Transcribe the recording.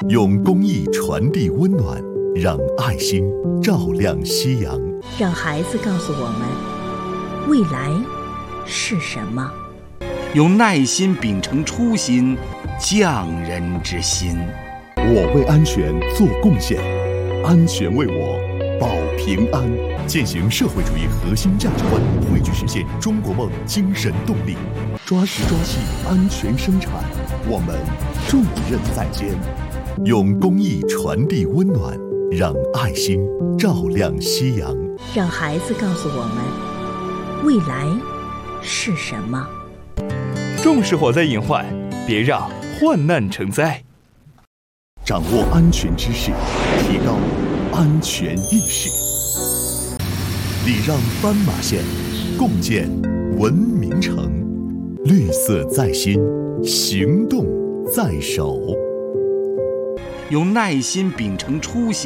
用公益传递温暖，让爱心照亮夕阳。 让孩子告诉我们，未来是什么？ 用耐心秉承初心，匠人之心。 我为安全做贡献，安全为我保平安。践行社会主义核心价值观，汇聚实现中国梦精神动力，抓实抓细安全生产，我们重任在肩。用公益传递温暖，让爱心照亮夕阳。 让孩子告诉我们，未来是什么？ 重视火灾隐患，别让患难成灾。 掌握安全知识，提高安全意识，礼让斑马线，共建文明城。绿色在心，行动在手。 用耐心秉承初心。